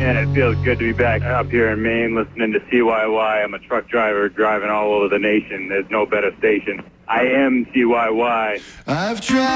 Man, it feels good to be back up here in Maine listening to CYY. I'm a truck driver driving all over the nation. There's no better station. I am CYY. I've tried.